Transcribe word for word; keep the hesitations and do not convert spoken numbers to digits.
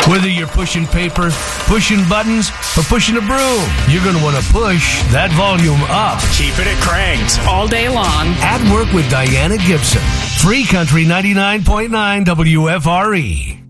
Whether you're pushing paper, pushing buttons, or pushing a broom, you're going to want to push that volume up. Keep it cranked all day long. At Work with Diana Gibson. Free Country ninety-nine point nine W F R E.